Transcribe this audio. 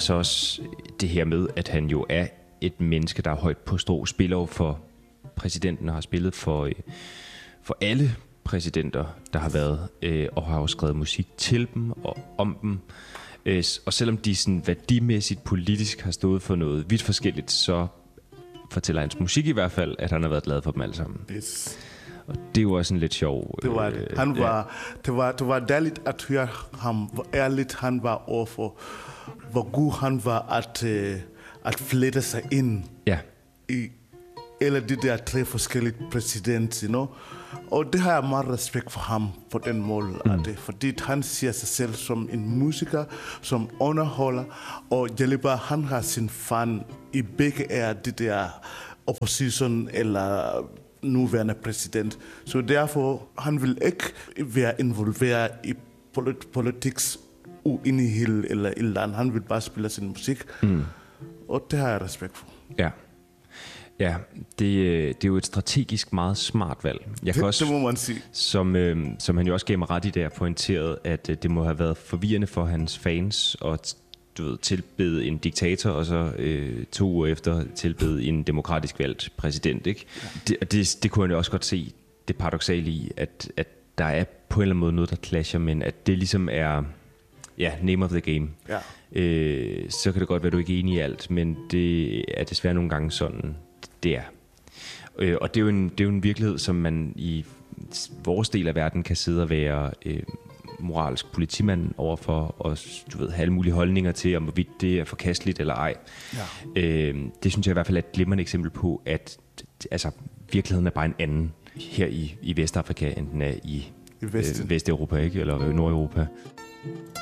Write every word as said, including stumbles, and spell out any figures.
og så også det her med, at han jo er et menneske, der er højt på strå, spiller jo for præsidenten og har spillet for, øh, for alle præsidenter, der har været, øh, og har jo skrevet musik til dem og om dem. Øh, og selvom de sådan værdimæssigt politisk har stået for noget vidt forskelligt, så fortæller hans musik i hvert fald, at han har været glad for dem alle sammen. Yes. Og det er jo også en lidt sjov... Det var det. Han var, ja. det, var, det var dejligt at høre ham, hvor ærligt han var overfor, hvor god han var at, uh, at flette sig ind ja. i alle de der tre forskellige præsidenter, you know? Og det har jeg meget respekt for ham på den måde, mm. at, fordi han ser sig selv som en musiker, som underholder, og Jaliba, han har sin fan i begge af de der opposition eller nuværende præsident. Så derfor han vil ikke være involveret i polit- politiks uenighed eller et eller andet. Han vil bare spille sin musik, mm. og det har jeg respekt for. Ja. Ja, det, det er jo et strategisk meget smart valg. Jeg kan det, også, det må man sige. Som, øh, som han jo også gav mig ret i der, pointeret, at øh, det må have været forvirrende for hans fans at du ved, tilbede en diktator, og så øh, to uger efter tilbede en demokratisk valgt præsident. Ikke? Ja. Det, og det, det kunne jeg også godt se det paradoksale i, at, at der er på en eller anden måde noget, der clasher, men at det ligesom er ja, name of the game. Ja. Øh, så kan det godt være, at du ikke er enig i alt, men det er desværre nogle gange sådan, det er. Øh, og det er, jo en, det er jo en virkelighed, som man i vores del af verden kan sidde og være øh, moralsk politimand overfor, og du ved, have alle mulige holdninger til, om hvorvidt det er forkasteligt eller ej. Ja. Øh, det synes jeg i hvert fald er et glimrende eksempel på, at altså, virkeligheden er bare en anden her i, i Vestafrika, end den er i, I Vest. øh, Vesteuropa, ikke? Eller Nordeuropa.